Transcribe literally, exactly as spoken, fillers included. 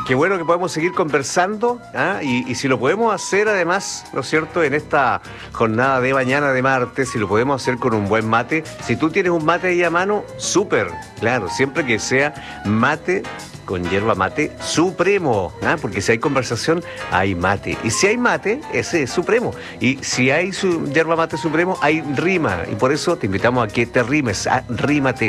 qué bueno que podemos seguir conversando, ¿ah? y, y si lo podemos hacer además, ¿no es cierto?, en esta jornada de mañana de martes, si lo podemos hacer con un buen mate. Si tú tienes un mate ahí a mano, súper, claro, siempre que sea mate con yerba mate supremo, ¿ah? Porque si hay conversación, hay mate. Y si hay mate, ese es supremo. Y si hay su yerba mate supremo, hay rima. Y por eso te invitamos a que te rimes, a rímate.